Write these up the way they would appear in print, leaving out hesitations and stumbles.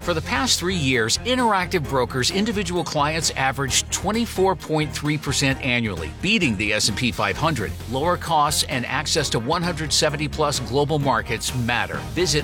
For the past 3 years, Interactive Brokers individual clients averaged 24.3% annually, beating the S&P 500. Lower costs and access to 170-plus global markets matter. Visit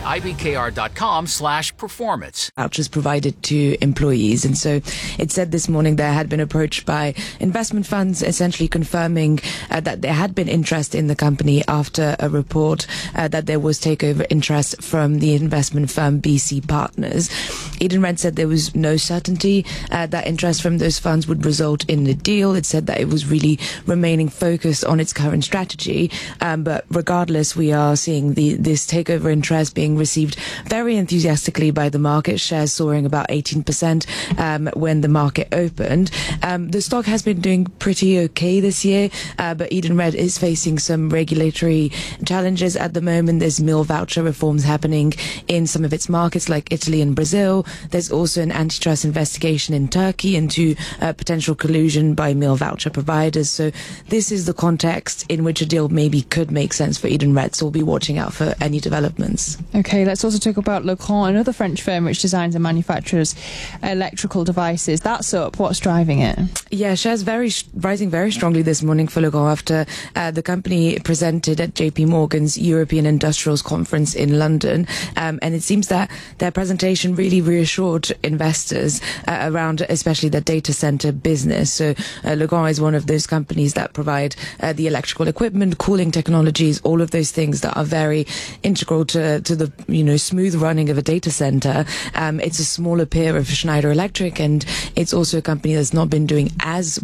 ibkr.com/performance. Vouchers provided to employees. And so it said this morning there had been approached by investment funds essentially confirming that there had been interest in the company after a report that there was takeover interest from the investment firm BC Partners. Edenred said there was no certainty that interest from those funds would result in the deal. It said that it was really remaining focused on its current strategy. But regardless, we are seeing this takeover interest being received very enthusiastically by the market, shares soaring about 18% when the market opened. The stock has been doing pretty okay this year, but Edenred is facing some regulatory challenges at the moment. There's meal voucher reforms happening in some of its markets like Italy and Brazil. There's also an antitrust investigation in Turkey into potential collusion by meal voucher providers. So this is the context in which a deal maybe could make sense for Edenred. So we'll be watching out for any developments. Okay, let's also talk about Legrand, another French firm which designs and manufactures electrical devices. That's up. What's driving it? Yeah, shares rising very strongly this morning for Legrand after the company presented at JP Morgan's European Industrials Conference in London. And it seems that their presentation really reassured investors around especially the data center business. So Legrand is one of those companies that provide the electrical equipment, cooling technologies, all of those things that are very integral to the smooth running of a data center. It's a smaller peer of Schneider Electric, and it's also a company that's not been performed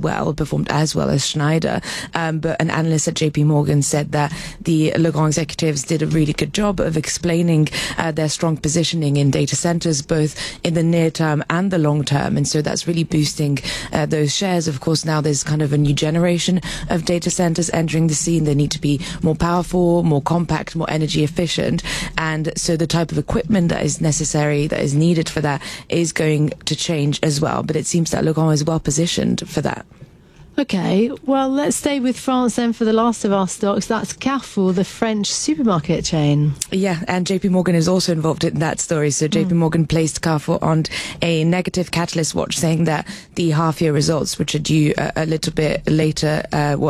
as well as Schneider. But an analyst at JP Morgan said that the Legrand executives did a really good job of explaining their strong positioning in data centers, both in the near term and the long term. And so that's really boosting those shares. Of course, now there's kind of a new generation of data centers entering the scene. They need to be more powerful, more compact, more energy efficient. And so the type of equipment that is necessary, that is needed for that, is going to change as well. But it seems that Legrand is well positioned for that. Okay, well, let's stay with France then for the last of our stocks. That's Carrefour, the French supermarket chain. Yeah, and JP Morgan is also involved in that story. So JP Morgan placed Carrefour on a negative catalyst watch, saying that the half-year results, which are due a little bit later,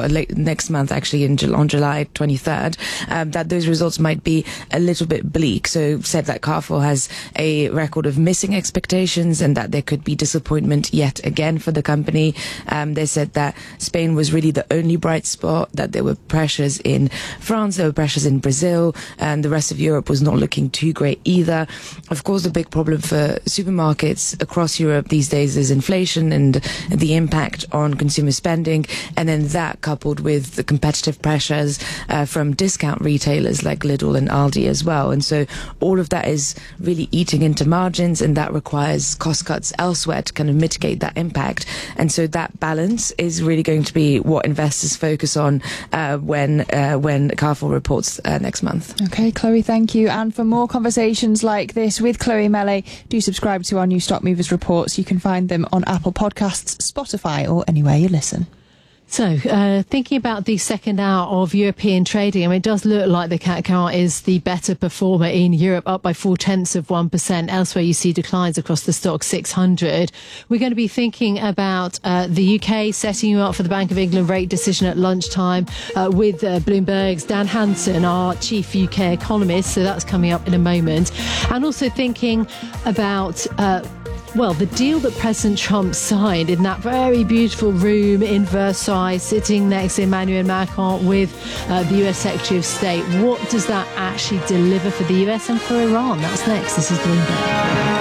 next month actually, on July 23rd, that those results might be a little bit bleak. So said that Carrefour has a record of missing expectations and that there could be disappointment yet again for the company. They said that Spain was really the only bright spot, that there were pressures in France, there were pressures in Brazil, and the rest of Europe was not looking too great either. Of course, the big problem for supermarkets across Europe these days is inflation and the impact on consumer spending, and then that coupled with the competitive pressures from discount retailers like Lidl and Aldi as well. And so all of that is really eating into margins, and that requires cost cuts elsewhere to kind of mitigate that impact. And so that balance is really going to be what investors focus on when Carrefour reports next month. Okay, Chloe, thank you. And for more conversations like this with Chloe Mele, do subscribe to our new Stock Movers reports. You can find them on Apple Podcasts, Spotify, or anywhere you listen. So, thinking about the second hour of European trading, I mean, it does look like the CAC 40 is the better performer in Europe, up by 0.4%. Elsewhere, you see declines across the stock 600. We're going to be thinking about the UK, setting you up for the Bank of England rate decision at lunchtime with Bloomberg's Dan Hansen, our chief UK economist. So that's coming up in a moment. And also thinking about the deal that President Trump signed in that very beautiful room in Versailles, sitting next to Emmanuel Macron with the US Secretary of State. What does that actually deliver for the US and for Iran? That's next. This is Bloomberg.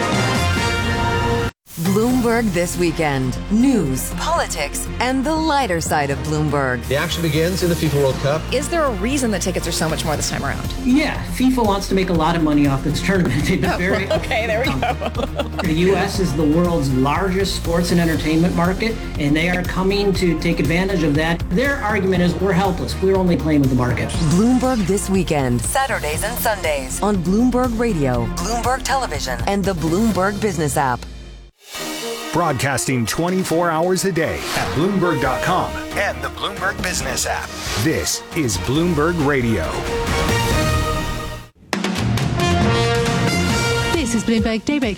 Bloomberg This Weekend. News, politics, and the lighter side of Bloomberg. The action begins in the FIFA World Cup. Is there a reason that tickets are so much more this time around? Yeah, FIFA wants to make a lot of money off this tournament. They've been okay, there we go. The U.S. is the world's largest sports and entertainment market, and they are coming to take advantage of that. Their argument is we're helpless. We're only playing with the market. Bloomberg This Weekend, Saturdays and Sundays on Bloomberg Radio, Bloomberg Television, and the Bloomberg Business app. Broadcasting 24 hours a day at Bloomberg.com and the Bloomberg Business app. This is Bloomberg Radio. This is Bloomberg Daybreak.